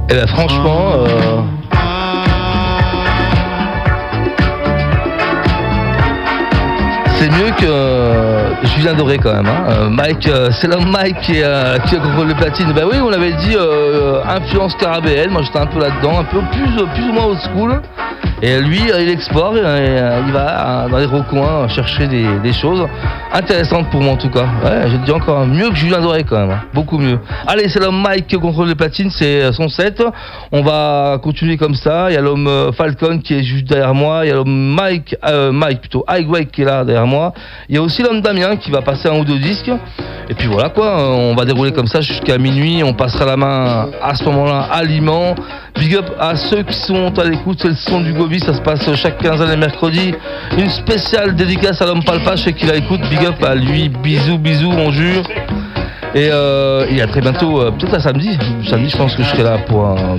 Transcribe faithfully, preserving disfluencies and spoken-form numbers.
Et ben franchement, euh... c'est mieux que euh, Julien Doré quand même. Hein. Euh, Mike, euh, c'est l'homme Mike qui, euh, qui contrôle le platine. Ben oui, on l'avait dit, euh, influence Carabéenne. Moi j'étais un peu là-dedans, un peu plus, plus ou moins old school. Et lui, il explore, il va dans les recoins chercher des, des choses intéressantes pour moi en tout cas. Ouais, je te dis encore mieux que Julien Doré quand même, beaucoup mieux. Allez, c'est l'homme Mike qui contrôle les platines, c'est son set. On va continuer comme ça. Il y a l'homme Falcon qui est juste derrière moi. Il y a l'homme Mike, euh, Mike plutôt, Highway qui est là derrière moi. Il y a aussi l'homme Damien qui va passer un ou deux disques. Et puis voilà quoi, on va dérouler comme ça jusqu'à minuit. On passera la main à ce moment-là à Liman. Big up à ceux qui sont à l'écoute, c'est le son du Gobi, ça se passe chaque quinzaine et mercredi. Une spéciale dédicace à l'homme Palpa, je sais qu'il a écoute, big up à lui, bisous, bisous, on jure. Et, euh, et à très bientôt, euh, peut-être à samedi. Samedi, je pense que je serai là pour un